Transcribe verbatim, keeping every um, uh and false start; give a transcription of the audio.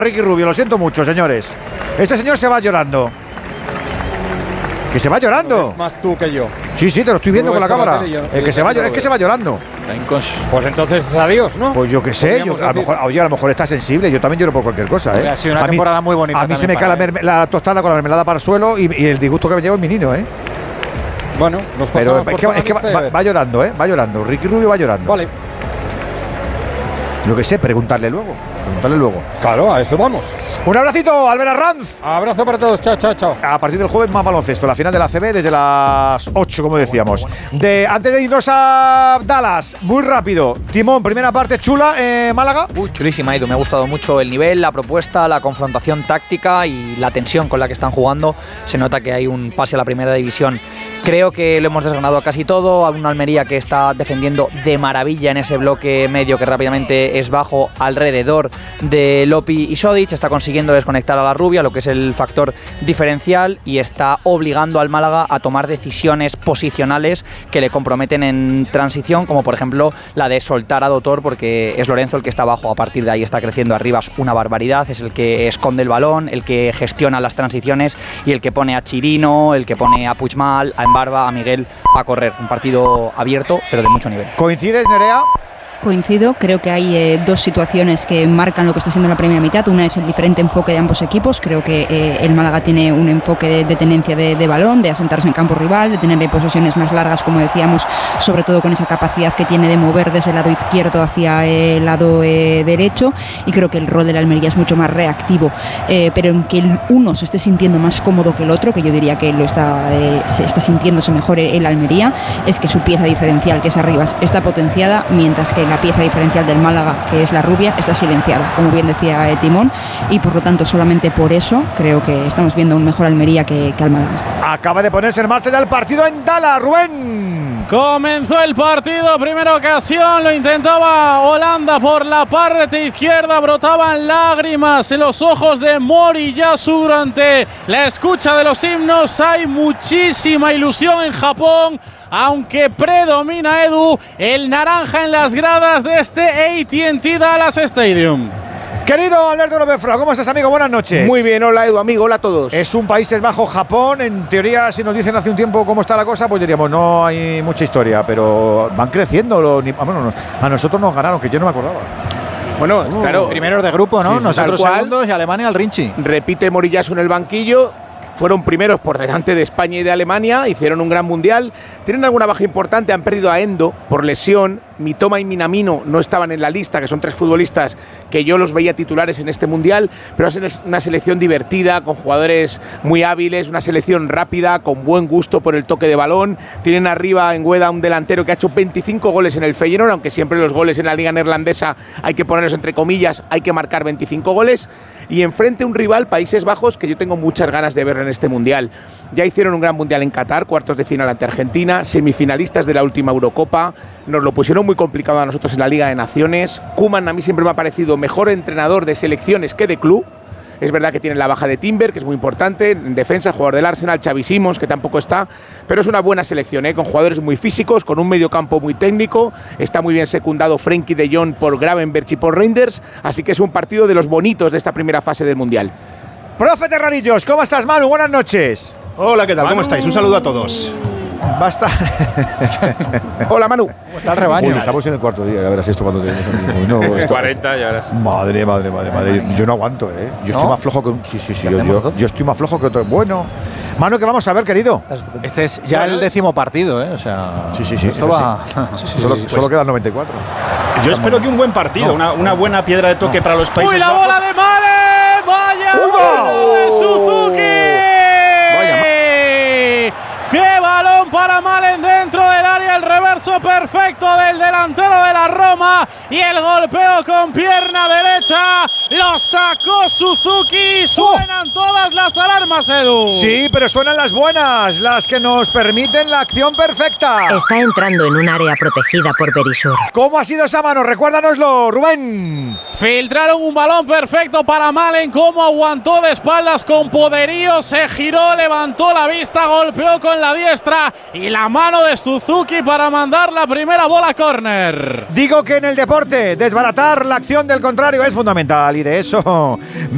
Ricky Rubio, lo siento mucho, señores. Este señor se va llorando. Que se va llorando. Es más tú que yo. Sí, sí, te lo estoy viendo con la cámara. Yo, el que se va, es que se va llorando. Pues entonces adiós, ¿no? Pues yo qué sé, yo, a, lo mejor, oye, a lo mejor está sensible. Yo también lloro por cualquier cosa, ¿eh? Ha sido una a temporada mí, muy bonita. A mí se me cae la, merme, la tostada con la mermelada para el suelo y, y el disgusto que me llevo es mi niño, ¿eh? Bueno, nos Pero es que, es que va, va, va llorando, ¿eh? Va llorando. Ricky Rubio va llorando. Vale. Yo qué sé, preguntarle luego. Preguntarle luego. Claro, a eso vamos. Un abracito, Albert Arranz. Abrazo para todos. Chao, chao, chao. A partir del jueves más baloncesto. La final de la A C B desde las ocho, como decíamos. De, antes de irnos a Dallas, muy rápido. Timón, primera parte chula, eh, Málaga. Uy, chulísima, Edu. Me ha gustado mucho el nivel, la propuesta, la confrontación táctica y la tensión con la que están jugando. Se nota que hay un pase a la primera división. Creo que lo hemos desgranado a casi todo. A una Almería que está defendiendo de maravilla en ese bloque medio que rápidamente es bajo alrededor de Lopi y Sodic. Está consiguiendo desconectar a la Rubia, lo que es el factor diferencial, y está obligando al Málaga a tomar decisiones posicionales que le comprometen en transición, como por ejemplo la de soltar a Dotor, porque es Lorenzo el que está abajo. A partir de ahí está creciendo arriba, es una barbaridad. Es el que esconde el balón, el que gestiona las transiciones y el que pone a Chirino, el que pone a Puigmal, a Barba, a Miguel a correr. Un partido abierto, pero de mucho nivel. ¿Coincides, Nerea? Coincido, creo que hay eh, dos situaciones que marcan lo que está siendo la primera mitad. Una es el diferente enfoque de ambos equipos. Creo que eh, el Málaga tiene un enfoque de, de tenencia de, de balón, de asentarse en campo rival, de tener posesiones más largas, como decíamos, sobre todo con esa capacidad que tiene de mover desde el lado izquierdo hacia el lado eh, derecho. Y creo que el rol de la Almería es mucho más reactivo, eh, pero en que el uno se esté sintiendo más cómodo que el otro, que yo diría que lo está, eh, se está sintiéndose mejor el Almería, es que su pieza diferencial, que es Arribas, está potenciada, mientras que la pieza diferencial del Málaga, que es la Rubia, está silenciada, como bien decía eh, Timón, y por lo tanto solamente por eso creo que estamos viendo un mejor Almería que, que al Málaga. Acaba de ponerse en marcha ya el partido en Dallas, Rubén. Comenzó el partido, primera ocasión, lo intentaba Holanda por la parte izquierda, brotaban lágrimas en los ojos de Moriyasu durante la escucha de los himnos. Hay muchísima ilusión en Japón, aunque predomina, Edu, el naranja en las gradas de este A T and T Dallas Stadium. Querido Alberto López Fra, ¿cómo estás, amigo? Buenas noches. Muy bien, hola Edu, amigo, hola a todos. Es un Países Bajos, Japón. En teoría, si nos dicen hace un tiempo cómo está la cosa, pues diríamos, no hay mucha historia, pero van creciendo. Los, bueno, nos, a nosotros nos ganaron, que yo no me acordaba. Bueno, uh, claro. Primeros de grupo, ¿no? Sí, nosotros segundos y Alemania al Rinchi. Repite Moriyasu en el banquillo. Fueron primeros por delante de España y de Alemania, hicieron un gran mundial. Tienen alguna baja importante, han perdido a Endo por lesión. Mitoma y Minamino no estaban en la lista, que son tres futbolistas que yo los veía titulares en este mundial, pero es una selección divertida, con jugadores muy hábiles, una selección rápida, con buen gusto por el toque de balón. Tienen arriba en Gueda un delantero que ha hecho veinticinco goles en el Feyenoord, aunque siempre los goles en la liga neerlandesa hay que ponerlos entre comillas, hay que marcar veinticinco goles. Y enfrente un rival, Países Bajos, que yo tengo muchas ganas de ver en este mundial. Ya hicieron un gran mundial en Qatar, cuartos de final ante Argentina, semifinalistas de la última Eurocopa, nos lo pusieron muy complicado a nosotros en la Liga de Naciones. Koeman a mí siempre me ha parecido mejor entrenador de selecciones que de club. Es verdad que tienen la baja de Timber, que es muy importante, en defensa, el jugador del Arsenal, Xavi Simons, que tampoco está, pero es una buena selección, ¿eh? Con jugadores muy físicos, con un mediocampo muy técnico, está muy bien secundado Frenkie de Jong por Gravenberch y por Reinders, así que es un partido de los bonitos de esta primera fase del Mundial. Profe Terradillos, ¿cómo estás, Manu? Buenas noches. Hola, ¿qué tal? Manu. ¿Cómo estáis? Un saludo a todos. Basta. Hola, Manu. ¿Cómo está el rebaño? Uy, estamos en el cuarto día, ya verás esto cuando te... No, esto, cuarenta, ya verás. Madre, madre, madre, madre. Yo no aguanto, ¿eh? Yo estoy ¿No? más flojo que... Sí, sí, sí. Yo, yo, yo estoy más flojo que otro. Bueno. Manu, ¿qué vamos a ver, querido? Este es ya el décimo partido, ¿eh? O sea... Sí, sí, sí. Esto va... Sí, sí, solo, solo quedan noventa y cuatro. Yo espero que un buen partido, No, una, una no, buena piedra de toque no. para los Países ¡Uy, la Bajos. bola de Malen! ¡Vaya gol de Suzuki! ¡Qué balón para Malen dentro del área! El reverso perfecto del delantero de la Roma y el golpeo con pierna derecha. Lo sacó Suzuki. Suenan uh. todas las alarmas, Edu. Sí, pero suenan las buenas, las que nos permiten la acción perfecta. Está entrando en un área protegida por Berisur. ¿Cómo ha sido esa mano? Recuérdanoslo, Rubén. Filtraron un balón perfecto para Malen. Cómo aguantó de espaldas con poderío. Se giró, levantó la vista, golpeó con la diestra y la mano de Suzuki para mandar la primera bola a córner. Digo que en el deporte desbaratar la acción del contrario es fundamental y de eso